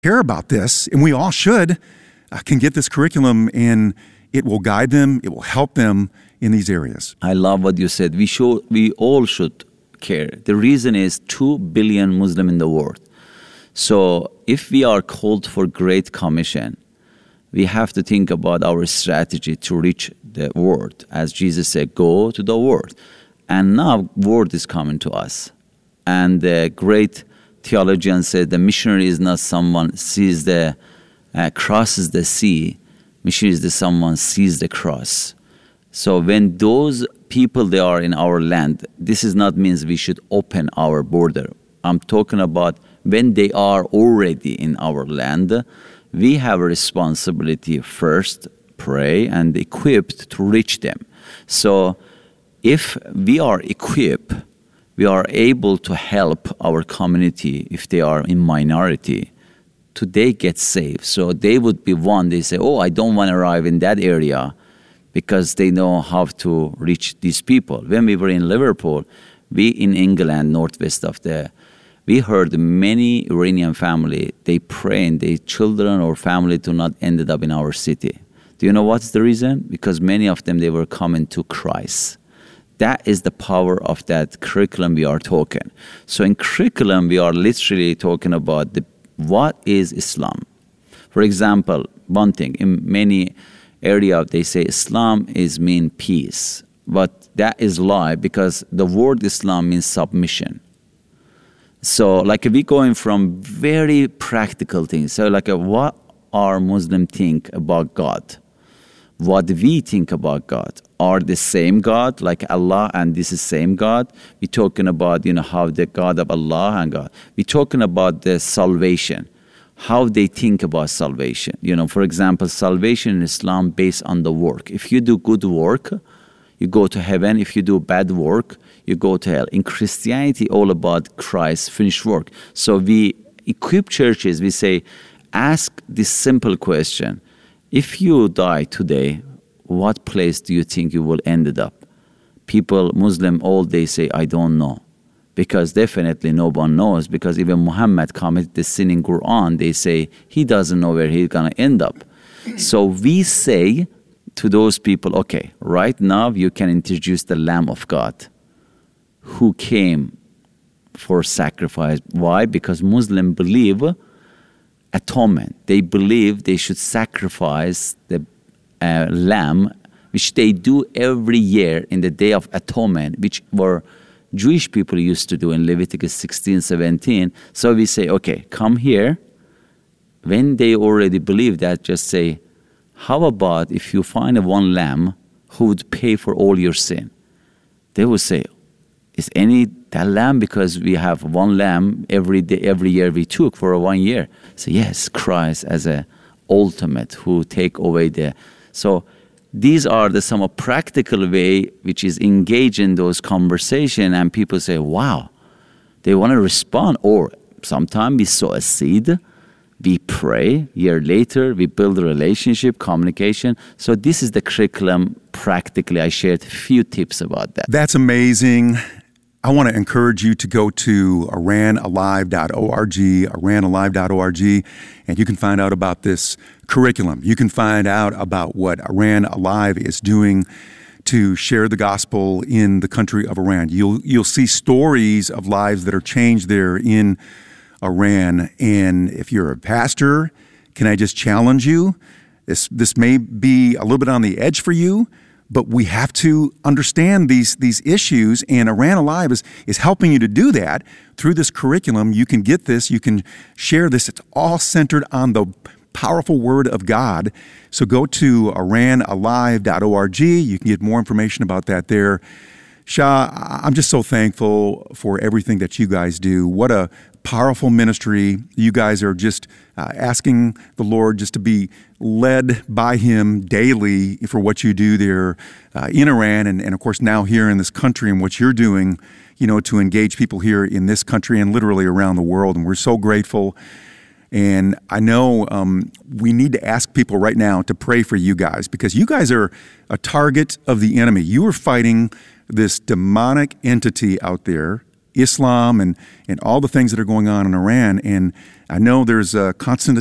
care about this, and we all should, can get this curriculum, and it will guide them, it will help them in these areas. I love what you said. We all should care. The reason is 2 billion Muslim in the world. So if we are called for Great Commission, we have to think about our strategy to reach the world. As Jesus said, go to the world. And now word is coming to us. And the great theologian said the missionary is not someone sees the crosses the sea. Missionary is someone sees the cross. So when those people they are in our land, this is not means we should open our border. I'm talking about when they are already in our land, we have a responsibility first, pray and equipped to reach them. So if we are equipped, we are able to help our community if they are in minority to they get saved. So they would be one, they say, oh, I don't want to arrive in that area because they know how to reach these people. When we were in Liverpool, we in England, northwest of we heard many Iranian family, they pray and their children or family do not ended up in our city. Do you know what's the reason? Because many of them, they were coming to Christ. That is the power of that curriculum we are talking. So in curriculum, we are literally talking about what is Islam. For example, one thing, in many areas they say Islam mean peace. But that is lie because the word Islam means submission. So like we going from very practical things. So like what our Muslim think about God? What we think about God? Are the same God like Allah and this is same God? We're talking about, how the God of Allah and God. We're talking about the salvation, how they think about salvation. For example, salvation in Islam based on the work. If you do good work, you go to heaven. If you do bad work, you go to hell. In Christianity, all about Christ's finished work. So we equip churches, we say, ask this simple question. If you die today, what place do you think you will end up? People, Muslim, all they say, I don't know. Because definitely no one knows. Because even Muhammad committed the sin in Quran, they say he doesn't know where he's going to end up. So we say to those people, okay, right now you can introduce the Lamb of God who came for sacrifice. Why? Because Muslims believe atonement. They believe they should sacrifice the lamb, which they do every year in the Day of Atonement, which were Jewish people used to do in Leviticus 16, 17. So we say, okay, come here. When they already believe that, just say, how about if you find one lamb who would pay for all your sin? They will say, is that lamb, because we have one lamb every day, every year we took for 1 year. So yes, Christ as a ultimate who take away So these are some practical way which is engaged in those conversation, and people say, wow, they want to respond. Or sometimes we sow a seed, we pray, year later we build a relationship, communication. So this is the curriculum practically. I shared a few tips about that. That's amazing. I want to encourage you to go to iranalive.org, iranalive.org, and you can find out about this curriculum. You can find out about what Iran Alive is doing to share the gospel in the country of Iran. You'll see stories of lives that are changed there in Iran. And if you're a pastor, can I just challenge you? This may be a little bit on the edge for you, but we have to understand these issues, and Iran Alive is helping you to do that through this curriculum. You can get this, you can share this. It's all centered on the powerful Word of God. So go to iranalive.org. You can get more information about that there. Shah, I'm just so thankful for everything that you guys do. What a powerful ministry. You guys are just asking the Lord just to be led by Him daily for what you do there in Iran, and of course now here in this country, and what you're doing, to engage people here in this country and literally around the world. And we're so grateful. And I know we need to ask people right now to pray for you guys, because you guys are a target of the enemy. You are fighting this demonic entity out there Islam and all the things that are going on in Iran. And I know there's a constant